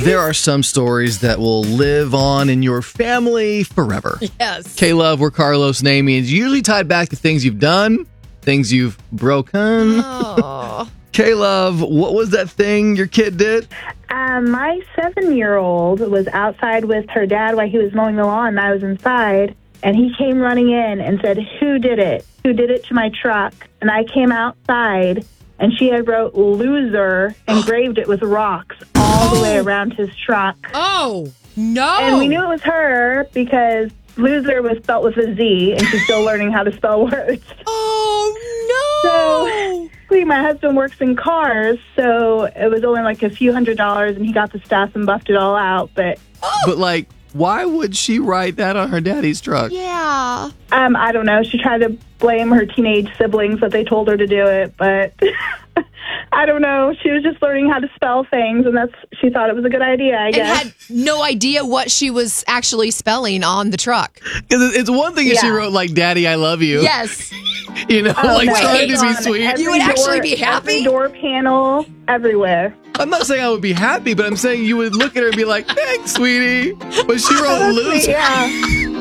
There are some stories that will live on in your family forever. Yes. K-Love, we're Carlos and Amy. It's usually tied back to things you've done, things you've broken. Oh. K-Love, what was that thing your kid did? My 7-year-old was outside with her dad while he was mowing the lawn, and I was inside. And he came running in and said, "Who did it? Who did it to my truck?" And I came outside, and she had wrote "loser," engraved it with rocks all the way around his truck. Oh, no. And we knew it was her because loser was spelled with a Z, and she's still learning how to spell words. Oh, no. So, my husband works in cars, so it was only like a few $100s, and he got the stuff and buffed it all out. But But why would she write that on her daddy's truck? Yeah. I don't know. She tried to blame her teenage siblings that they told her to do it, but I don't know. She was just learning how to spell things, and she thought it was a good idea, I guess. And had no idea what she was actually spelling on the truck. Because it's one thing if she wrote, "Daddy, I love you." Yes. Trying to be sweet. You would actually be happy? Every door panel, everywhere. I'm not saying I would be happy, but I'm saying you would look at her and be like, "Thanks, sweetie." But she wrote That's "loser." sweet, yeah.